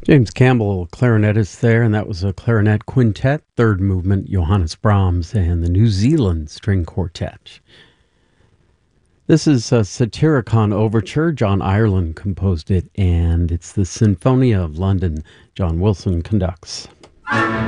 James Campbell, clarinetist there, and that was a clarinet quintet, third movement, Johannes Brahms, and the New Zealand String Quartet. This is a Satyricon Overture. John Ireland composed it, and it's the Sinfonia of London. John Wilson conducts.